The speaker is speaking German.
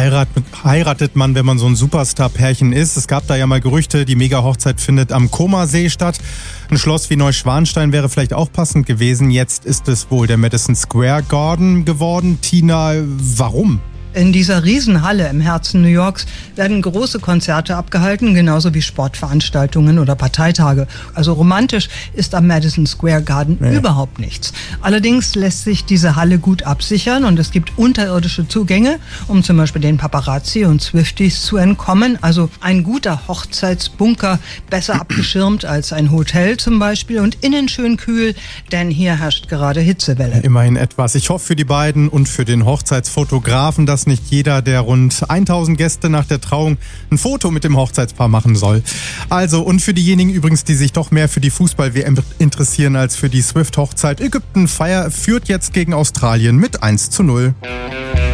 heiratet man, wenn man so ein Superstar-Pärchen ist? Es gab da ja mal Gerüchte, die Mega-Hochzeit findet am Comer-See statt. Ein Schloss wie Neuschwanstein wäre vielleicht auch passend gewesen. Jetzt ist es wohl der Madison Square Garden geworden. Tina, warum? In dieser Riesenhalle im Herzen New Yorks werden große Konzerte abgehalten, genauso wie Sportveranstaltungen oder Parteitage. Also romantisch ist am Madison Square Garden überhaupt nichts. Allerdings lässt sich diese Halle gut absichern und es gibt unterirdische Zugänge, um zum Beispiel den Paparazzi und Swifties zu entkommen. Also ein guter Hochzeitsbunker, besser abgeschirmt als ein Hotel zum Beispiel und innen schön kühl, denn hier herrscht gerade Hitzewelle. Immerhin etwas. Ich hoffe für die beiden und für den Hochzeitsfotografen, dass nicht jeder der rund 1000 Gäste nach der Trauung ein Foto mit dem Hochzeitspaar machen soll. Also, und für diejenigen übrigens, die sich doch mehr für die Fußball-WM interessieren als für die Swift-Hochzeit, Ägypten führt jetzt gegen Australien mit 1:0.